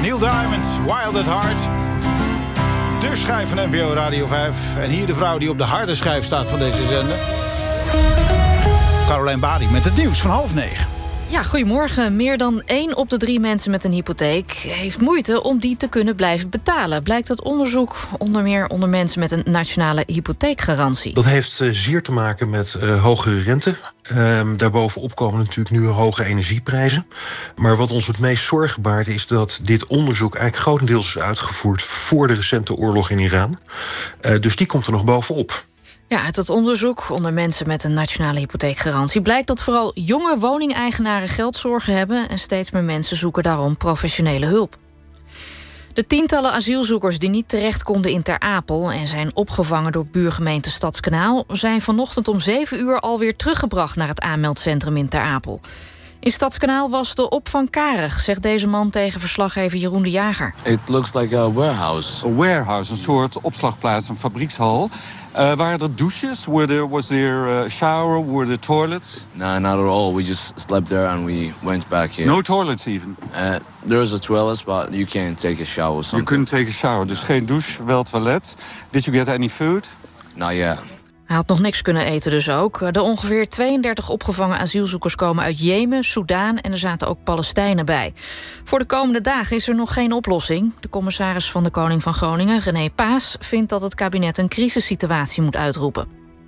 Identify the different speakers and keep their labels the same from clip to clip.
Speaker 1: Neil Diamond, Wild at Heart. De schijf van NPO Radio 5. En hier de vrouw die op de harde schijf staat van deze zender. Carolijn Badi met het nieuws van 8:30.
Speaker 2: Ja, goedemorgen. Meer dan 1 op de 3 mensen met een hypotheek heeft moeite om die te kunnen blijven betalen. Blijkt uit onderzoek onder meer onder mensen met een nationale hypotheekgarantie.
Speaker 3: Dat heeft zeer te maken met hogere rente. Daarbovenop komen natuurlijk nu hoge energieprijzen. Maar wat ons het meest zorgen baart is dat dit onderzoek eigenlijk grotendeels is uitgevoerd voor de recente oorlog in Iran. Dus die komt er nog bovenop.
Speaker 2: Ja, uit het onderzoek onder mensen met een nationale hypotheekgarantie blijkt dat vooral jonge woningeigenaren geldzorgen hebben en steeds meer mensen zoeken daarom professionele hulp. De tientallen asielzoekers die niet terecht konden in Ter Apel en zijn opgevangen door buurgemeente Stadskanaal zijn vanochtend om 7 uur alweer teruggebracht naar het aanmeldcentrum in Ter Apel. In Stadskanaal was de opvang karig, zegt deze man tegen verslaggever Jeroen de Jager.
Speaker 4: It looks like a warehouse.
Speaker 5: Een warehouse, een soort opslagplaats, een fabriekshal. Waren er douches? Was there a shower? Were there toilets?
Speaker 4: No, not at all. We just slept there and we went back here.
Speaker 5: No toilets even?
Speaker 4: There was a toilet, but you can't take a shower or something.
Speaker 5: You couldn't take a shower, dus geen douche, wel toilet. Did you get any food?
Speaker 4: Not yet.
Speaker 2: Hij had nog niks kunnen eten dus ook. De ongeveer 32 opgevangen asielzoekers komen uit Jemen, Soudaan en er zaten ook Palestijnen bij. Voor de komende dagen is er nog geen oplossing. De commissaris van de Koning van Groningen, René Paas, vindt dat het kabinet een crisissituatie moet uitroepen.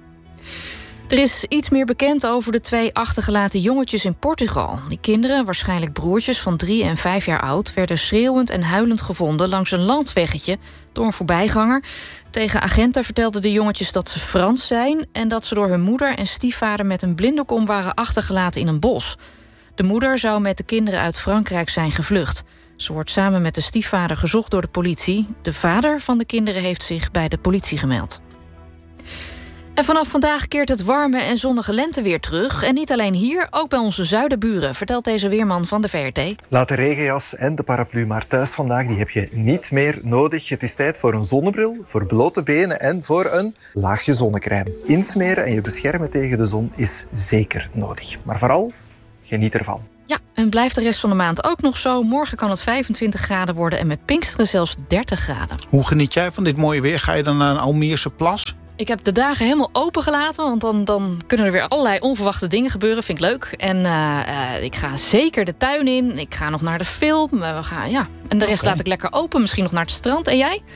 Speaker 2: Er is iets meer bekend over de 2 achtergelaten jongetjes in Portugal. Die kinderen, waarschijnlijk broertjes van 3 en 5 jaar oud, werden schreeuwend en huilend gevonden langs een landweggetje door een voorbijganger. Tegen agenten vertelden de jongetjes dat ze Frans zijn en dat ze door hun moeder en stiefvader met een blinddoek waren achtergelaten in een bos. De moeder zou met de kinderen uit Frankrijk zijn gevlucht. Ze wordt samen met de stiefvader gezocht door de politie. De vader van de kinderen heeft zich bij de politie gemeld. En vanaf vandaag keert het warme en zonnige lenteweer terug. En niet alleen hier, ook bij onze zuidenburen, vertelt deze weerman van de VRT.
Speaker 6: Laat de regenjas en de paraplu maar thuis vandaag. Die heb je niet meer nodig. Het is tijd voor een zonnebril, voor blote benen en voor een laagje zonnecrème. Insmeren en je beschermen tegen de zon is zeker nodig. Maar vooral, geniet ervan.
Speaker 2: Ja, en blijft de rest van de maand ook nog zo. Morgen kan het 25 graden worden en met Pinksteren zelfs 30 graden.
Speaker 1: Hoe geniet jij van dit mooie weer? Ga je dan naar een Almeerse plas?
Speaker 2: Ik heb de dagen helemaal open gelaten, want dan kunnen er weer allerlei onverwachte dingen gebeuren. Vind ik leuk. En ik ga zeker de tuin in. Ik ga nog naar de film. En de rest laat ik lekker open. Misschien nog naar het strand. En jij?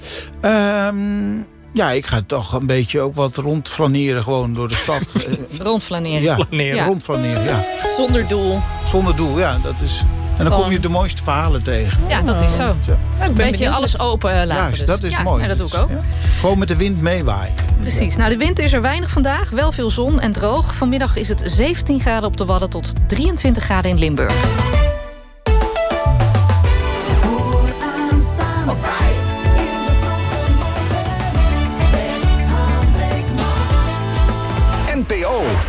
Speaker 1: Ja, ik ga toch een beetje ook wat rondflaneren gewoon door de stad.
Speaker 2: Rondflaneren.
Speaker 1: Ja, rondflaneren, ja.
Speaker 2: Zonder doel.
Speaker 1: Zonder doel, ja. Dat is... En dan kom je de mooiste verhalen tegen.
Speaker 2: Ja, dat is zo. Een beetje alles open laten.
Speaker 1: Juist,
Speaker 2: dus.
Speaker 1: dat is mooi.
Speaker 2: Ja, dat doe ik ook.
Speaker 1: Ja. Gewoon met de wind meewaaien.
Speaker 2: Precies. Nou, de wind is er weinig vandaag. Wel veel zon en droog. Vanmiddag is het 17 graden op de Wadden tot 23 graden in Limburg.
Speaker 7: NPO